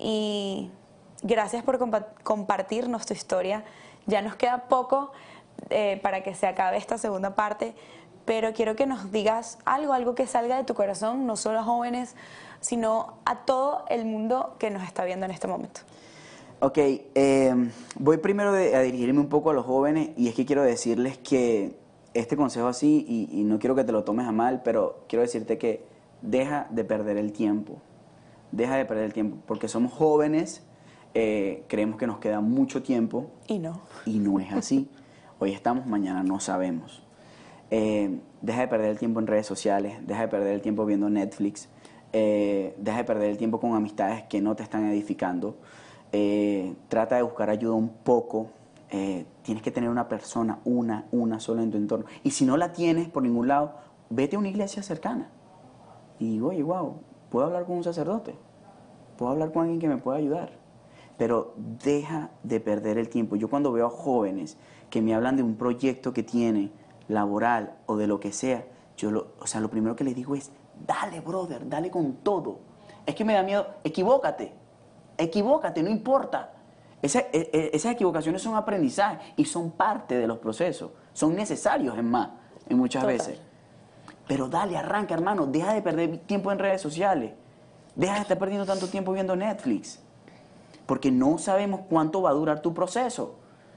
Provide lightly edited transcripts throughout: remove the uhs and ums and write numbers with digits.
y gracias por compartirnos tu historia. Ya nos queda poco para que se acabe esta segunda parte, pero quiero que nos digas algo que salga de tu corazón, no solo a jóvenes, sino a todo el mundo que nos está viendo en este momento. Ok, voy primero a dirigirme un poco a los jóvenes, y es que quiero decirles que este consejo así, y no quiero que te lo tomes a mal, pero quiero decirte que deja de perder el tiempo. Deja de perder el tiempo, porque somos jóvenes, creemos que nos queda mucho tiempo. Y no. Y no es así. Hoy estamos, mañana no sabemos. Deja de perder el tiempo en redes sociales, deja de perder el tiempo viendo Netflix, deja de perder el tiempo con amistades que no te están edificando. Trata de buscar ayuda un poco. Tienes que tener una persona, una sola en tu entorno. Y si no la tienes por ningún lado, vete a una iglesia cercana. Y oye, wow, puedo hablar con un sacerdote, puedo hablar con alguien que me pueda ayudar. Pero deja de perder el tiempo. Yo cuando veo a jóvenes que me hablan de un proyecto que tienen, laboral o de lo que sea, lo primero que les digo es, dale, brother, dale con todo. Es que me da miedo, equivócate, no importa. Esas equivocaciones son aprendizaje y son parte de los procesos, son necesarios en muchas veces. Pero dale, arranca, hermano, deja de perder tiempo en redes sociales, deja de estar perdiendo tanto tiempo viendo Netflix, porque no sabemos cuánto va a durar tu proceso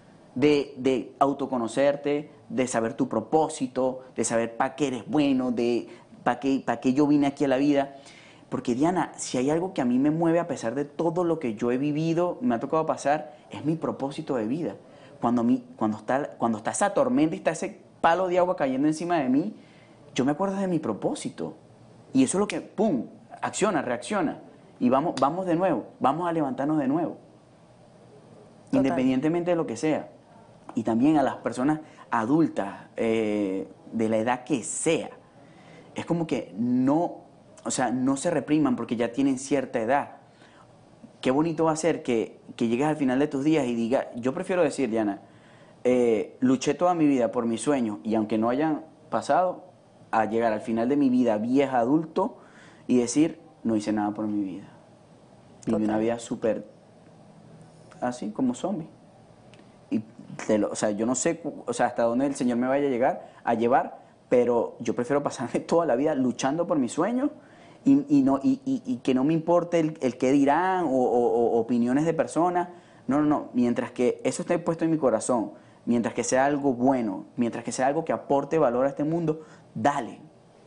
de autoconocerte, de saber tu propósito, de saber para qué eres bueno, de para qué yo vine aquí a la vida. Porque Diana, si hay algo que a mí me mueve a pesar de todo lo que yo he vivido, me ha tocado pasar, es mi propósito de vida. Cuando está esa tormenta y está ese palo de agua cayendo encima de mí, yo me acuerdo de mi propósito. Y eso es lo que, ¡pum!, acciona, reacciona. Y vamos de nuevo, vamos a levantarnos de nuevo. Total. Independientemente de lo que sea. Y también a las personas adultas, de la edad que sea. Es como que no se repriman porque ya tienen cierta edad. Qué bonito va a ser que llegues al final de tus días y digas, yo prefiero decir, Diana, luché toda mi vida por mis sueños y aunque no hayan pasado, a llegar al final de mi vida vieja, adulto, y decir, no hice nada por mi vida. Viví una vida súper así, como zombie. Y yo no sé hasta dónde el Señor me vaya a llevar, pero yo prefiero pasarme toda la vida luchando por mis sueños y que no me importe el qué dirán o opiniones de personas. No, mientras que eso esté puesto en mi corazón, mientras que sea algo bueno, mientras que sea algo que aporte valor a este mundo, dale.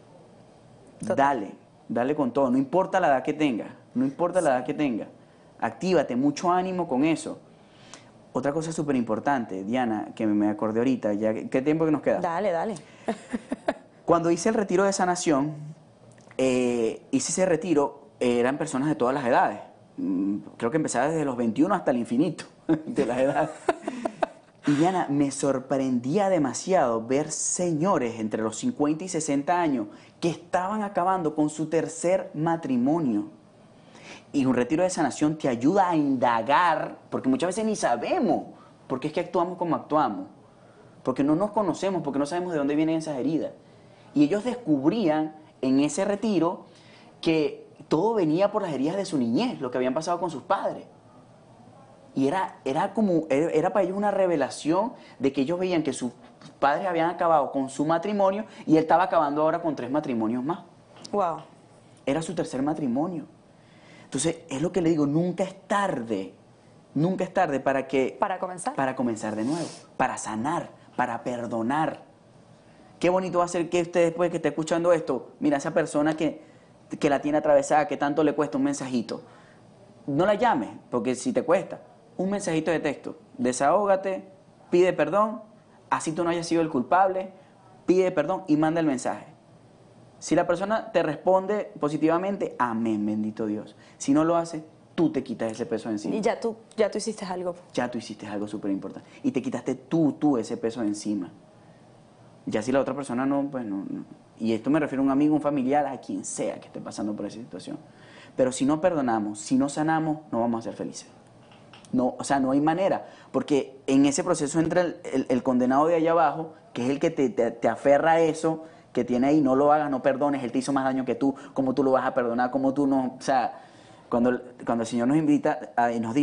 Dale con todo, no importa la edad que tengas, actívate, mucho ánimo con eso. Otra cosa súper importante, Diana, que me acordé ahorita, ¿qué tiempo que nos queda? Dale. Cuando hice el retiro de sanación, eran personas de todas las edades. Creo que empezaba desde los 21 hasta el infinito de las edades. Y Diana, me sorprendía demasiado ver señores entre los 50 y 60 años que estaban acabando con su tercer matrimonio. Y un retiro de sanación te ayuda a indagar, porque muchas veces ni sabemos por qué es que actuamos como actuamos, porque no nos conocemos, porque no sabemos de dónde vienen esas heridas. Y ellos descubrían en ese retiro que todo venía por las heridas de su niñez, lo que habían pasado con sus padres. Y era para ellos una revelación de que ellos veían que sus padres habían acabado con su matrimonio y él estaba acabando ahora con 3 matrimonios más. Wow. Era su tercer matrimonio. Entonces, es lo que le digo, nunca es tarde para comenzar de nuevo, para sanar, para perdonar. Qué bonito va a ser que usted, después que esté escuchando esto, mira, esa persona que la tiene atravesada, que tanto le cuesta un mensajito, no la llames, porque si te cuesta, un mensajito de texto, desahógate, pide perdón, así tú no hayas sido el culpable, pide perdón y manda el mensaje. Si la persona te responde positivamente, amén, bendito Dios. Si no lo hace, tú te quitas ese peso de encima. Y ya tú hiciste algo. Ya tú hiciste algo súper importante. Y te quitaste tú ese peso de encima. Ya si la otra persona no, pues no. Y esto me refiero a un amigo, un familiar, a quien sea que esté pasando por esa situación. Pero si no perdonamos, si no sanamos, no vamos a ser felices. No hay manera. Porque en ese proceso entra el condenado de allá abajo, que es el que te aferra a eso, que tiene ahí, no lo hagas, no perdones, él te hizo más daño que tú, ¿cómo tú lo vas a perdonar? ¿Cómo tú no? Cuando el Señor nos invita y nos dice